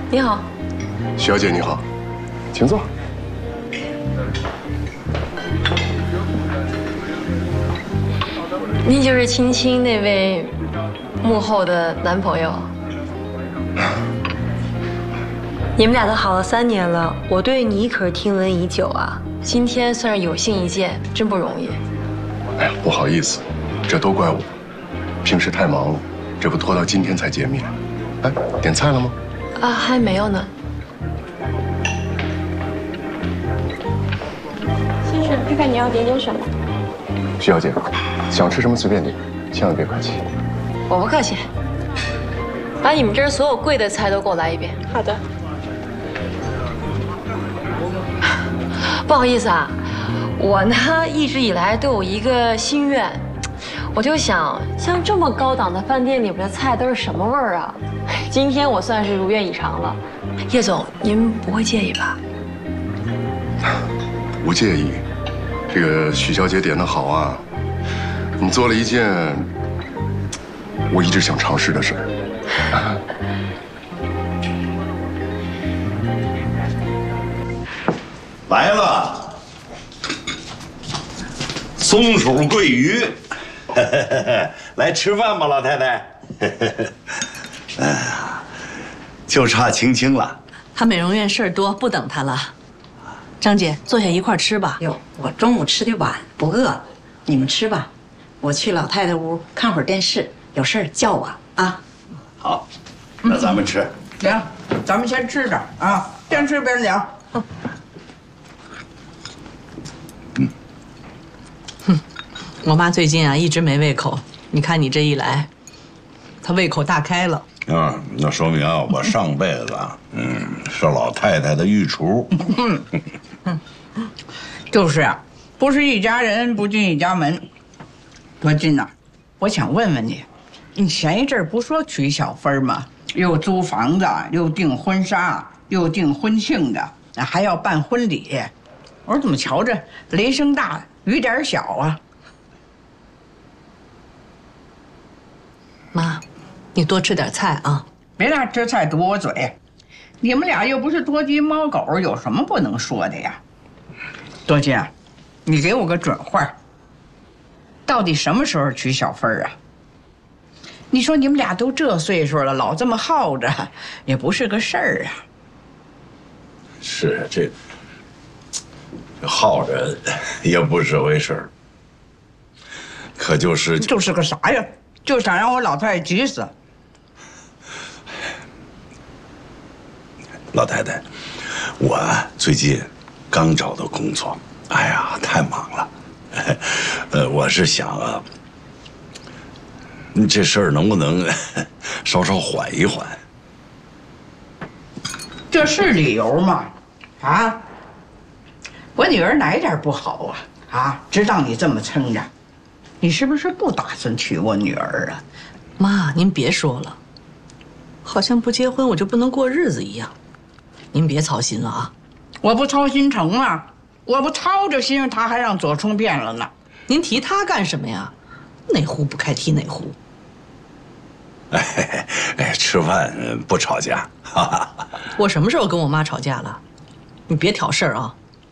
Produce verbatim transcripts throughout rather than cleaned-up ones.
你好， 徐小姐你好，请坐。 您就是青青那位幕后的男朋友？你们俩都好了三年了，我对你可是听闻已久啊。今天算是有幸一见，真不容易。 哎呀，不好意思，这都怪我，平时太忙了，这不拖到今天才见面。哎，点菜了吗？ 啊，还没有呢。 先生，看看你要点点什么？ 徐小姐，想吃什么随便点，千万别客气。 我不客气，把你们这儿所有贵的菜都给我来一遍。 好的。 不好意思啊，我呢一直以来都有一个心愿，我就想，像这么高档的饭店里边的菜都是什么味儿啊？今天我算是如愿以偿了。叶总，您不会介意吧？ 不介意。这个许小姐点的好啊，你做了一件我一直想尝试的事儿。 来了，松鼠桂鱼，来吃饭吧，老太太。哎呀，就差青青了。 她美容院事儿多，不等她了。张姐，坐下一块儿吃吧。 哟，我中午吃的晚，不饿，你们吃吧。我去老太太屋看会儿电视，有事儿叫我啊。 好，那咱们吃。 行，咱们先吃点啊，边吃边聊。 哼，我妈最近啊一直没胃口，你看你这一来，她胃口大开了。 啊，那说明啊，我上辈子啊，嗯，是老太太的御厨。 就是啊，不是一家人不进一家门。多金呐，我想问问你，你前一阵不说娶小芬吗？又租房子，又订婚纱，又订婚庆的，还要办婚礼。我说怎么瞧着雷声大雨点小啊？ 妈，你多吃点菜啊， 别拿这菜堵我嘴。你们俩又不是多鸡猫狗，有什么不能说的呀？多金啊，你给我个准话，到底什么时候娶小芬啊？你说你们俩都这岁数了，老这么耗着，也不是个事儿啊。 是这，这耗着也不是回事儿，可就是就是个啥呀？就想让我老太太急死。 老太太，我最近刚找到工作，哎呀，太忙了。呃，我是想啊，这事儿能不能稍稍缓一缓？ 这是理由吗？啊？我女儿哪一点不好啊？啊，知道你这么撑着，你是不是不打算娶我女儿啊？ 妈，您别说了，好像不结婚我就不能过日子一样。您别操心了啊！ 我不操心成啊！我不操着心，他还让左冲变了呢。 您提他干什么呀？哪壶不开提哪壶。 哎哎，吃饭不吵架。哈哈， 我什么时候跟我妈吵架了？你别挑事儿啊！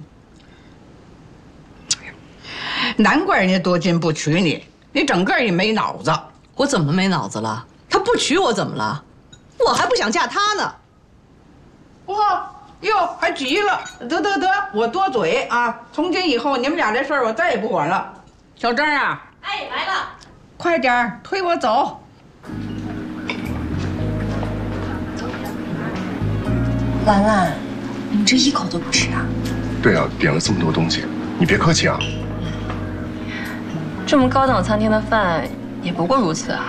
难怪人家多金不娶你，你整个也没脑子。 我怎么没脑子了？他不娶我怎么了？我还不想嫁他呢。 哇哟，还急了！得得得，我多嘴啊！从今以后你们俩这事儿我再也不管了。小张啊， 哎，来了， 快点推我走。 兰兰，你这一口都不吃啊？ 对啊，点了这么多东西，你别客气啊。 这么高档餐厅的饭也不过如此啊。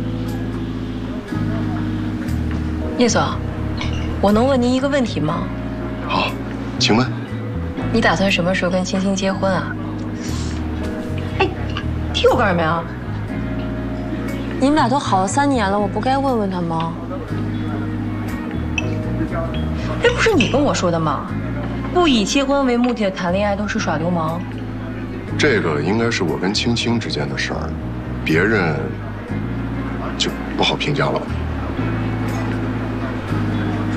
叶总，我能问您一个问题吗？ 好，请问。 你打算什么时候跟青青结婚啊？哎，踢我干什么呀？你们俩都好了三年了，我不该问问他吗？哎，不是你跟我说的吗？不以结婚为目的的谈恋爱都是耍流氓。 这个应该是我跟青青之间的事儿，别人就不好评价了。